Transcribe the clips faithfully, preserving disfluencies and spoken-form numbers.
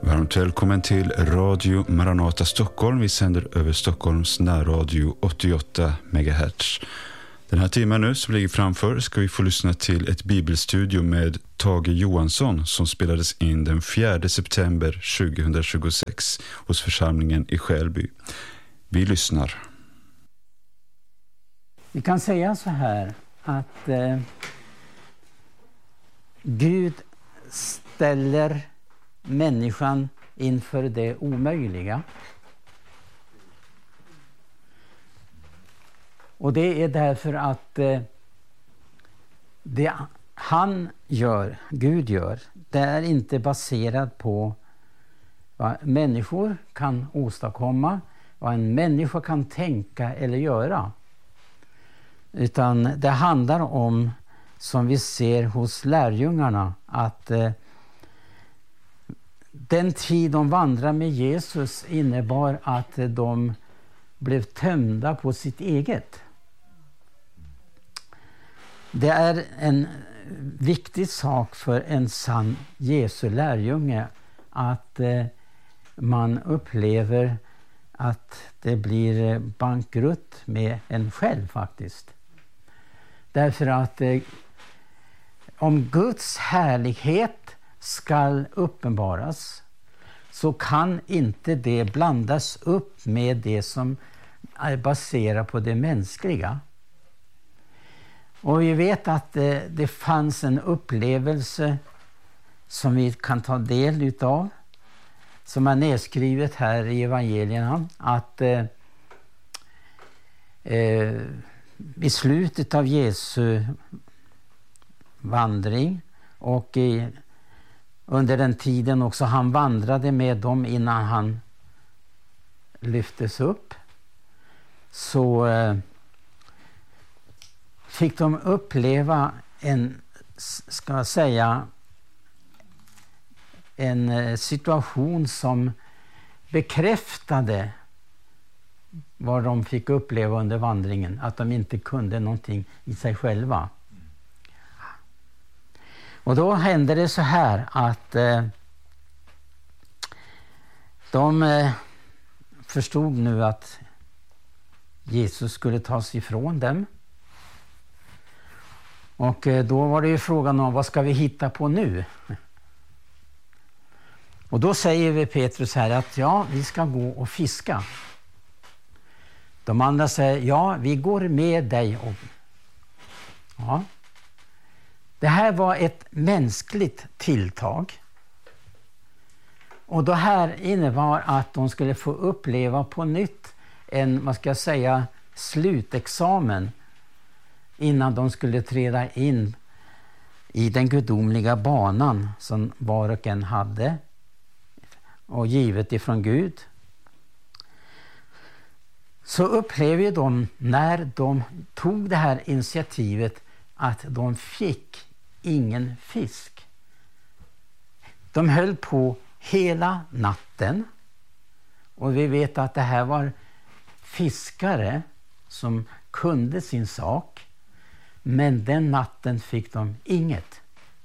Varmt välkommen till Radio Maranata Stockholm. Vi sänder över Stockholms närradio åttioåtta megahertz. Den här timmen nu som ligger framför ska vi få lyssna till ett bibelstudio med Tage Johansson som spelades in den fjärde september tjugohundratjugosex hos församlingen i Skälby. Vi lyssnar. Vi kan säga så här att eh, Gud ställer människan inför det omöjliga. Och det är därför att eh, det han gör, Gud gör, det är inte baserat på vad människor kan åstadkomma, vad en människa kan tänka eller göra. Utan det handlar om, som vi ser hos lärjungarna, att eh, den tid de vandrade med Jesus innebar att de blev tömda på sitt eget. Det är en viktig sak för en sann Jesu lärjunge att eh, man upplever att det blir bankrutt med en själv faktiskt. Därför att eh, om Guds härlighet ska uppenbaras så kan inte det blandas upp med det som är baserat på det mänskliga. Och vi vet att det, det fanns en upplevelse som vi kan ta del utav, som är nedskrivet här i evangelierna, att eh, eh, i slutet av Jesu vandring och i, under den tiden också han vandrade med dem innan han lyftes upp, så eh, fick de uppleva en, ska jag säga, en situation som bekräftade vad de fick uppleva under vandringen, att de inte kunde någonting i sig själva. Och då hände det så här att eh, de eh, förstod nu att Jesus skulle tas ifrån dem. Och eh, då var det ju frågan om vad ska vi hitta på nu? Och då säger vi Petrus här att ja, vi ska gå och fiska. De andra säger ja, vi går med dig. Och... Ja. Det här var ett mänskligt tilltag. Och det här innebar att de skulle få uppleva på nytt en, vad ska jag säga, slutexamen innan de skulle träda in i den gudomliga banan som var och en hade och givet ifrån Gud. Så upplever de när de tog det här initiativet att de fick ingen fisk. De höll på hela natten och vi vet att det här var fiskare som kunde sin sak, men den natten fick de inget.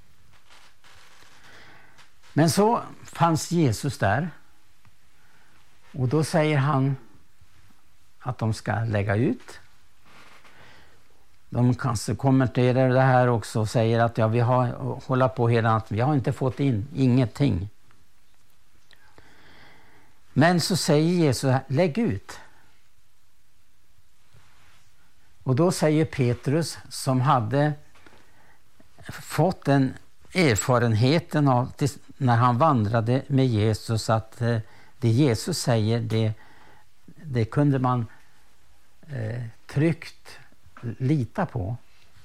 Men så fanns Jesus där och då säger han att de ska lägga ut. De kanske kommenterar det här också och säger att ja, vi har hållit på hela natten, vi har inte fått in ingenting. Men så säger Jesus, lägg ut. Och då säger Petrus, som hade fått den erfarenheten av när han vandrade med Jesus, att det Jesus säger, det, det kunde man eh, tryggt lita på.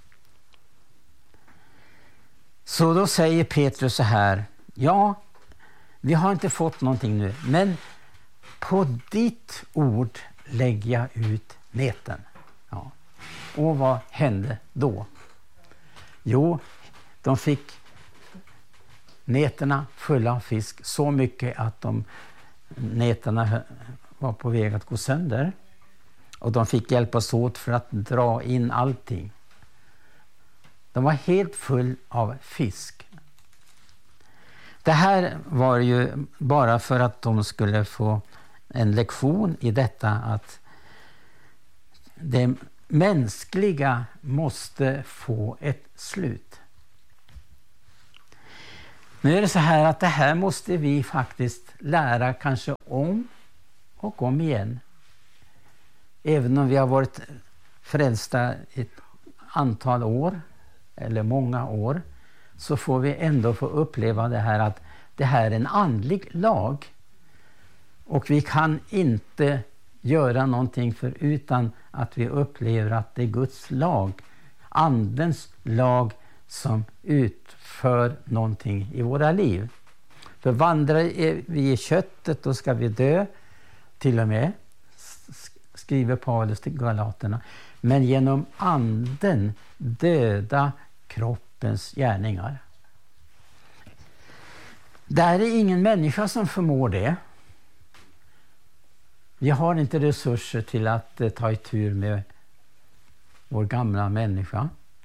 Så då säger Petrus så här, ja, vi har inte fått någonting nu, men på ditt ord lägger jag ut näten. Ja. Och vad hände då? Jo, de fick näterna fulla av fisk, så mycket att de näterna var på väg att gå sönder. Och de fick hjälpas åt för att dra in allting. De var helt full av fisk. Det här var ju bara för att de skulle få en lektion i detta att det mänskliga måste få ett slut. Nu är det så här att det här måste vi faktiskt lära kanske om och om igen. Även om vi har varit frälsta ett antal år eller många år, så får vi ändå få uppleva det här att det här är en andlig lag. Och vi kan inte göra någonting för utan att vi upplever att det är Guds lag, andens lag, som utför någonting i våra liv. För vandrar vi i köttet, då ska vi dö, till och med, skriver Paulus till Galaterna. Men genom anden döda kroppens gärningar. Där är ingen människa som förmår det. Vi har inte resurser till att eh, ta itu med vår gamla människa.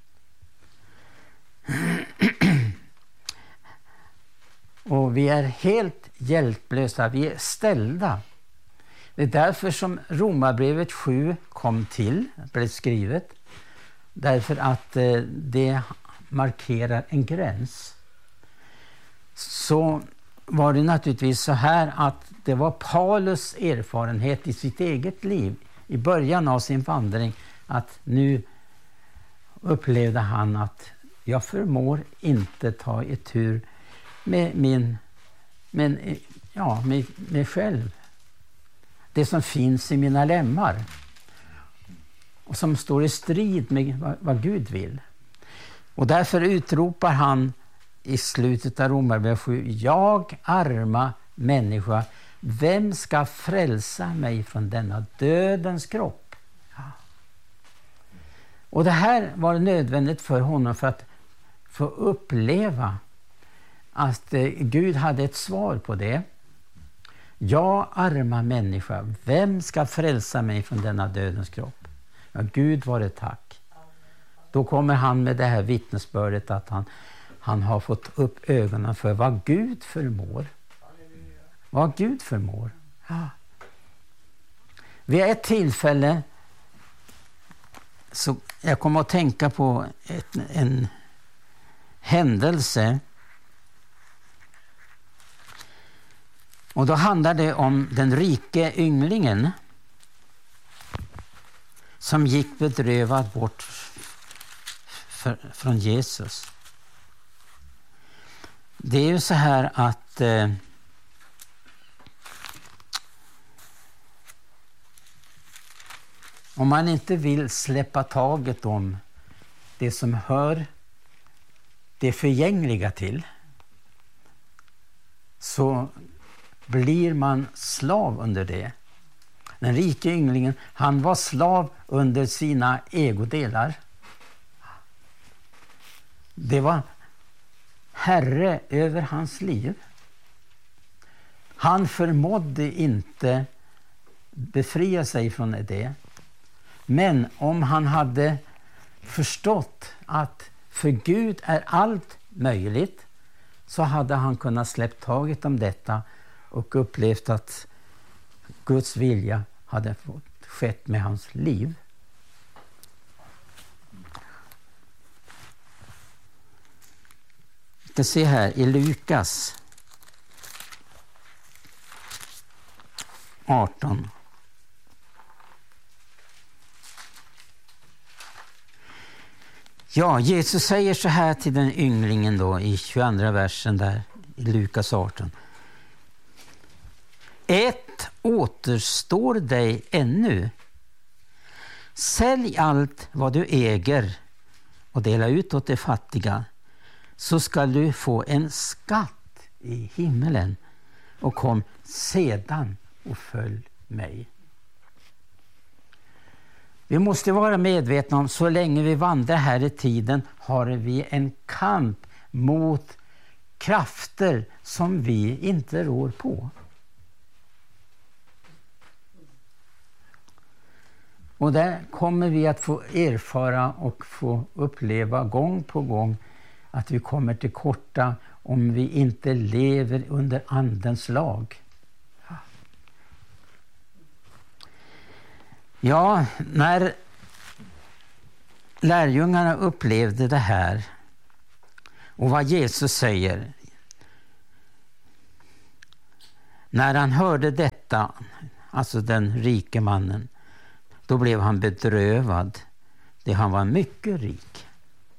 Och vi är helt hjälplösa, vi är ställda. Det är därför som Romarbrevet sju kom till, blev skrivet. Därför att eh, det markerar en gräns. Så var det naturligtvis så här att det var Paulus erfarenhet i sitt eget liv i början av sin vandring, att nu upplevde han att jag förmår inte ta itu med min men ja med mig själv, det som finns i mina lemmar och som står i strid med vad, vad Gud vill. Och därför utropar han i slutet av Romarbrevet sju: jag arma människa, vem ska frälsa mig från denna dödens kropp? Ja. Och det här var nödvändigt för honom för att få uppleva att eh, Gud hade ett svar på det. Jag arma människa, vem ska frälsa mig från denna dödens kropp? Ja, Gud var det tack. Då kommer han med det här vittnesbördet att han Han har fått upp ögonen för vad Gud förmår. Vad Gud förmår. Ja. Vid ett tillfälle så jag kommer att tänka på ett, en händelse. Och då handlar det om den rike ynglingen som gick bedrövad bort för, från Jesus. Det är ju så här att eh, om man inte vill släppa taget om det som hör det förgängliga till, så blir man slav under det. Den rike ynglingen, han var slav under sina egodelar. Det var herre över hans liv. Han förmådde inte befria sig från det. Men om han hade förstått att för Gud är allt möjligt, så hade han kunnat släppt taget om detta och upplevt att Guds vilja hade fått skett med hans liv. Vi ska se här i Lukas arton. Ja, Jesus säger så här till den ynglingen då i tjugoandra versen där i Lukas arton. Ett återstår dig ännu. Sälj allt vad du äger och dela ut åt de fattiga, så ska du få en skatt i himmelen, och kom sedan och följ mig. Vi måste vara medvetna om, så länge vi vandrar här i tiden har vi en kamp mot krafter som vi inte rår på. Och där kommer vi att få erfara och få uppleva gång på gång att vi kommer till korta om vi inte lever under andens lag. Ja, när lärjungarna upplevde det här och vad Jesus säger, när han hörde detta, alltså den rike mannen, då blev han bedrövad, det han var mycket rik.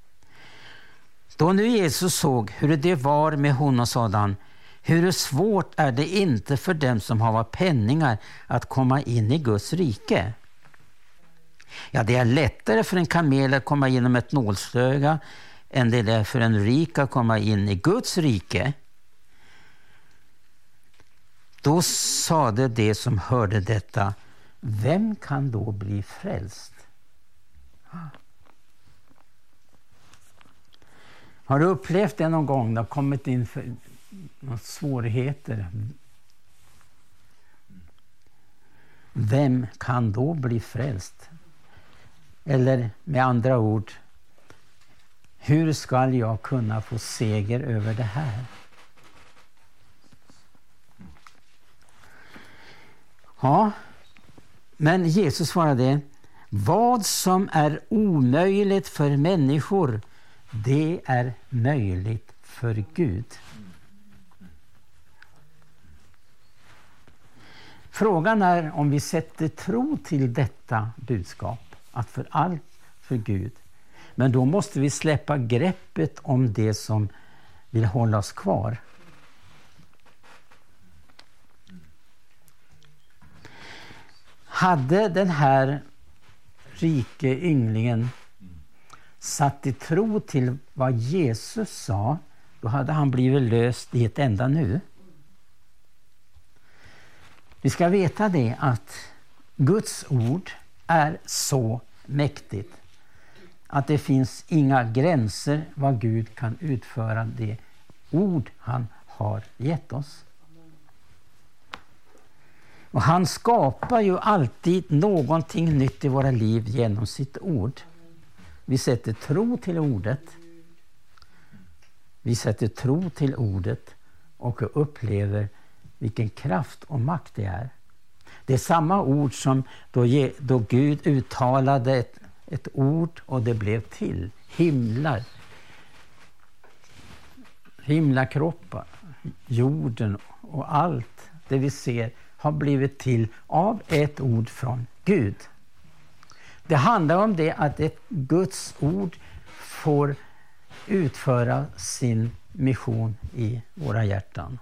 Då nu Jesus såg hur det var med honom, sade han: hur svårt är det inte för dem som har penningar att komma in i Guds rike? Ja, det är lättare för en kamel att komma genom ett nålsöga än det är för en rik att komma in i Guds rike. Då sade det som hörde detta: vem kan då bli frälst? Har du upplevt det någon gång? Det har kommit in för svårigheter. Vem kan då bli frälst? Eller med andra ord, hur ska jag kunna få seger över det här? Ja, men Jesus svarade: vad som är omöjligt för människor, det är möjligt för Gud. Frågan är om vi sätter tro till detta budskap, att för allt för Gud. Men då måste vi släppa greppet om det som vill hålla oss kvar. Hade den här rike ynglingen satt i tro till vad Jesus sa, då hade han blivit löst i ett enda nu. Vi ska veta det att Guds ord är så mäktigt att det finns inga gränser vad Gud kan utföra det ord han har gett oss. Och han skapar ju alltid någonting nytt i våra liv genom sitt ord. Vi sätter tro till ordet. Vi sätter tro till ordet och upplever vilken kraft och makt det är. Det är samma ord som då, då Gud uttalade ett, ett ord och det blev till. Himlar. Himlakroppar, jorden och allt det vi ser har blivit till av ett ord från Gud. Det handlar om det att ett Guds ord får utföra sin mission i våra hjärtan.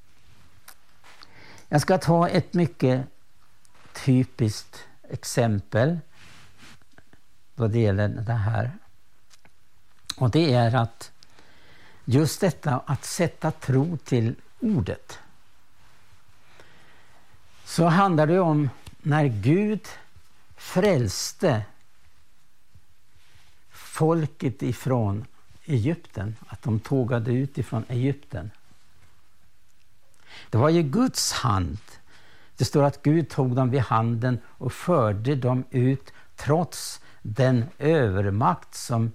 Jag ska ta ett mycket typiskt exempel vad det gäller det här. Och det är att just detta att sätta tro till ordet. Så handlar det om när Gud frälste folket ifrån Egypten, att de tågade ut ifrån Egypten. Det var ju Guds hand. Det står att Gud tog dem vid handen och förde dem ut trots den övermakt som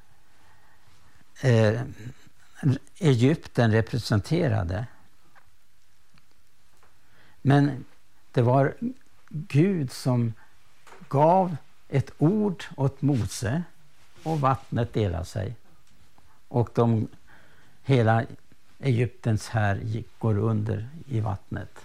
eh, Egypten representerade. Men det var Gud som gav ett ord åt Mose och vattnet delade sig. Och de, hela Egyptens här gick, går under i vattnet.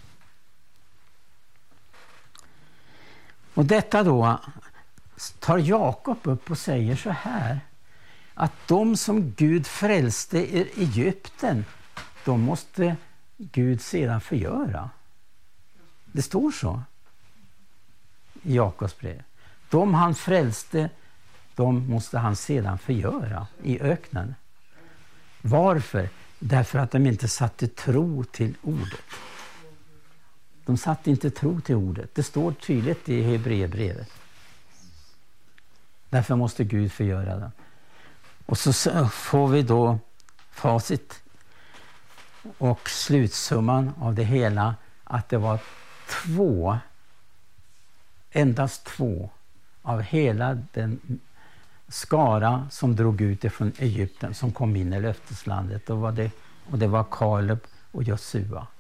Och detta då tar Jakob upp och säger så här, att de som Gud frälste i Egypten, de måste Gud sedan förgöra. Det står så i Jakobs brev. De han frälste, de måste han sedan förgöra i öknen. Varför? Därför att de inte satte tro till ordet. De satte inte tro till ordet. Det står tydligt i Hebreerbrevet. Därför måste Gud förgöra dem. Och så får vi då facit och slutsumman av det hela, att det var två, endast två av hela den skara som drog ut ifrån Egypten som kom in i löfteslandet. Då var det och det var Kaleb och Josua.